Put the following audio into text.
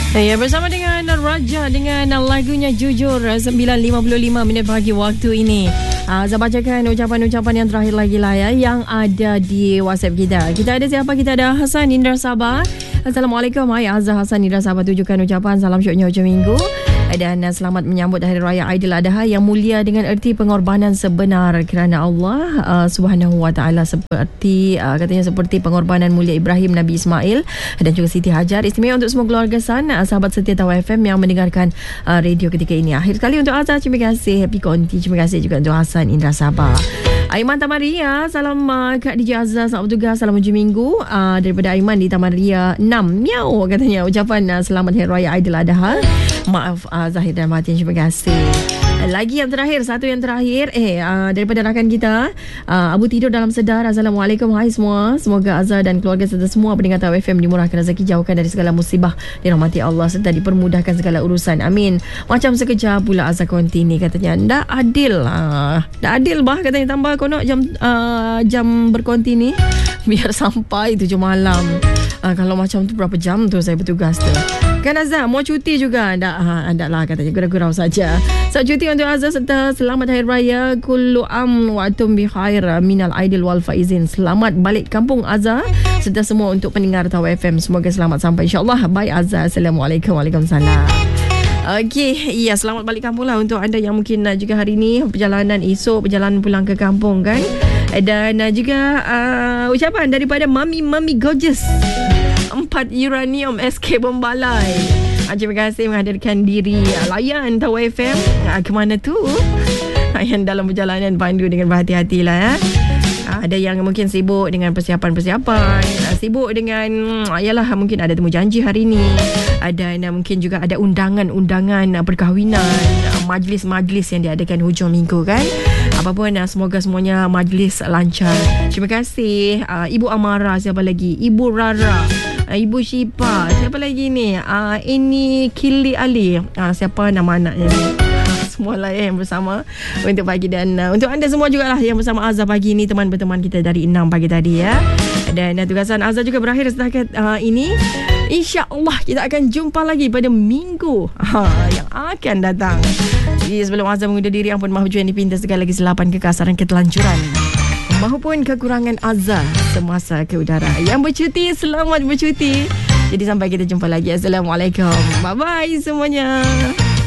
Ya, bersama dengan Raja dengan lagunya Jujur 9.55 minit pagi waktu ini. Saya bacakan ucapan-ucapan yang terakhir lagi lah ya, yang ada di WhatsApp kita. Kita ada siapa? Kita ada Hasan Indra Sabah. Assalamualaikum. Hai Azhar, Hasan Indra Sabah tujukan ucapan salam syuknya hujung minggu. Dan selamat menyambut Hari Raya Aidiladha yang mulia dengan erti pengorbanan sebenar kerana Allah Subhanahu Wa Taala, seperti katanya seperti pengorbanan mulia Ibrahim, Nabi Ismail dan juga Siti Hajar. Istimewa untuk semua keluarga San, sahabat setia Tawa FM yang mendengarkan radio ketika ini. Akhir sekali untuk Azhar, terima kasih. Happy Konti, terima kasih juga untuk Hasan Indra Sabah. Aiman Tamaria, salam Kak DJ Azhar, selamat bertugas, salam hujung minggu daripada Aiman di Tamaria 6. Miau katanya ucapan selamat Hari Raya Aidiladha. Maaf Zahir dan Martin, terima kasih. Lagi yang terakhir, satu yang terakhir daripada rakan kita Abu Tidur Dalam Sedar. Assalamualaikum, hai semua. Semoga Azhar dan keluarga serta semua pendengar Tawa FM dimurahkan rezeki, jauhkan dari segala musibah, dirahmati Allah serta dipermudahkan segala urusan, amin. Macam sekejap pula Azhar konti ni katanya tak adil. Tak adil bah katanya, tambah konok jam berkonti ni biar sampai 7 malam. Kalau macam tu berapa jam tu saya bertugas tu kan Azhar? Mau cuti juga? Tak lah katanya, gurau-gurau saja. So cuti untuk Azhar serta selamat Hari Raya kullu am wa antum bi khair minal aidil wal faizin. Selamat balik kampung Azhar serta semua untuk pendengar Tawa FM, semoga selamat sampai insya-Allah. Bye Azhar. Assalamualaikum. Waalaikumsalam. Okey, ya, selamat balik kampung lah untuk anda yang mungkin juga hari ni perjalanan esok, perjalanan pulang ke kampung kan. Dan juga ucapan daripada Mami Gorgeous 4 Uranium SK Bombalai. Terima kasih menghadirkan diri layan Tawa FM ke mana tu. Yang dalam perjalanan pandu dengan berhati-hati lah ya. Ada yang mungkin sibuk dengan persiapan, sibuk dengan yalah mungkin ada temu janji hari ni. Ada mungkin juga ada undangan perkahwinan, majlis-majlis yang diadakan hujung minggu kan. Apapun, semoga semuanya majlis lancar. Terima kasih Ibu Amara, siapa lagi? Ibu Rara, Ibu Syifa, siapa lagi ni? Ini Kili Ali. Siapa nama anaknya ni? Semualah yang bersama untuk pagi, dan untuk anda semua jugalah yang bersama Azhar pagi ni, teman berteman kita dari 6 pagi tadi ya. Dan tugasan Azhar juga berakhir setakat ini. InsyaAllah kita akan jumpa lagi pada minggu yang akan datang. Jadi sebelum Azhar mengundur diri, ampun maaf yang dipinta segala kesilapan, kekasaran, ketelanjuran maupun kekurangan Azhar semasa ke udara. Yang bercuti, selamat bercuti. Jadi sampai kita jumpa lagi. Assalamualaikum. Bye-bye semuanya.